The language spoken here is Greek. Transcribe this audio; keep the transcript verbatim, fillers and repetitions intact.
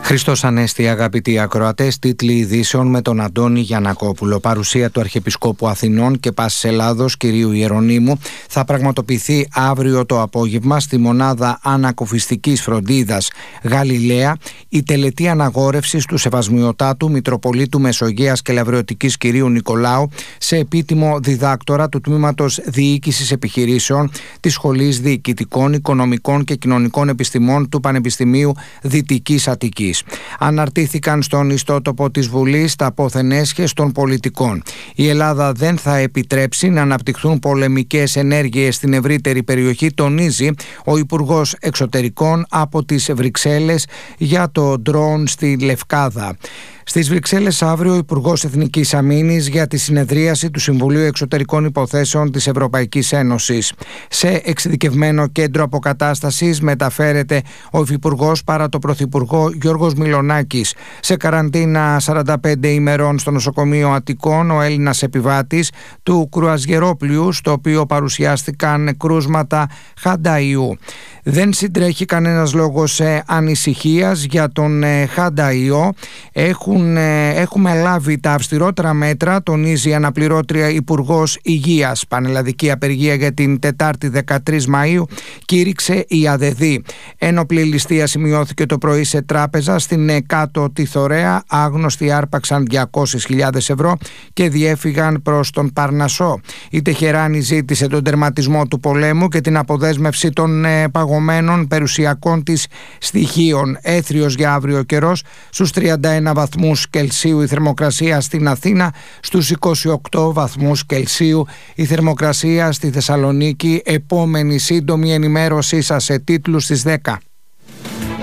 Χριστός Ανέστη, αγαπητοί ακροατές, τίτλοι ειδήσεων με τον Αντώνη Γιαννακόπουλο. Παρουσία του Αρχιεπισκόπου Αθηνών και Πάσης Ελλάδος, κυρίου Ιερονύμου, θα πραγματοποιηθεί αύριο το απόγευμα στη μονάδα ανακουφιστικής φροντίδας Γαλιλαία η τελετή αναγόρευσης του Σεβασμιωτάτου Μητροπολίτου Μεσογείας και Λαβρεωτικής κυρίου Νικολάου σε επίτιμο διδάκτορα του Τμήματος Διοίκησης Επιχειρήσεων της Σχολής Διοικητικών, Οικονομικών και Κοινωνικών Επιστημών του Πανεπιστημίου Δυτικής Αττικής. Αναρτήθηκαν στον ιστότοπο της Βουλής τα πόθεν έσχες των πολιτικών. Η Ελλάδα δεν θα επιτρέψει να αναπτυχθούν πολεμικές ενέργειες στην ευρύτερη περιοχή, τονίζει ο Υπουργός Εξωτερικών από τις Βρυξέλλες για το ντρόουν στη Λευκάδα. Στις Βρυξέλλες αύριο ο Υπουργός Εθνικής Αμήνης για τη συνεδρίαση του Συμβουλίου Εξωτερικών Υποθέσεων της Ευρωπαϊκής Ένωσης. Σε εξειδικευμένο κέντρο αποκατάστασης μεταφέρεται ο Υφυπουργός παρά το Πρωθυπουργό Γιώργος Μιλονάκης. Σε καραντίνα σαράντα πέντε ημερών στο νοσοκομείο Αττικών ο Έλληνας επιβάτης του κρουαζιερόπλοιου, στο οποίο παρουσιάστηκαν κρούσματα χανταϊού. Δεν συντρέχει κανένας λόγος ε, ανησυχίας για τον ε, χανταϊό. Έχουν, ε, έχουμε λάβει τα αυστηρότερα μέτρα, τονίζει η αναπληρώτρια Υπουργός Υγείας. Πανελλαδική απεργία για την Τετάρτη δεκατρείς Μαΐου κήρυξε η ΑΔΕΔ. Ένοπλη ληστεία σημειώθηκε το πρωί σε τράπεζα στην ε, κάτω τη Θωρέα. Άγνωστοι άρπαξαν διακόσιες χιλιάδες ευρώ και διέφυγαν προς τον Παρνασσό. Η Τεχεράνη ζήτησε τον τερματισμό του πολέμου και την αποδέσμευση των ε, παγωμένων περιουσιακών της στοιχείων. Έθριος για αύριο καιρός, στους τριάντα ένα βαθμούς Κελσίου η θερμοκρασία στην Αθήνα, στους είκοσι οκτώ βαθμούς Κελσίου η θερμοκρασία στη Θεσσαλονίκη. Επόμενη σύντομη ενημέρωσή σας σε τίτλους στις δέκα.